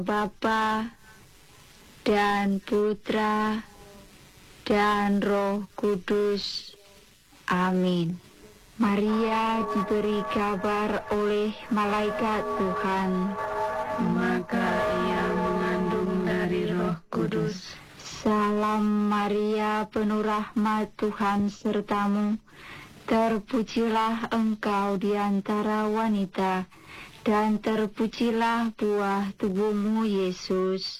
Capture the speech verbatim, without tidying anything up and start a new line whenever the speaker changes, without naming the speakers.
Bapa dan Putra dan Roh Kudus. Amin. Maria diberi kabar oleh malaikat Tuhan,
maka ia mengandung dari Roh Kudus.
Salam Maria, penuh rahmat, Tuhan sertamu. Terpujilah engkau di antara wanita, dan terpujilah buah tubuhmu, Yesus.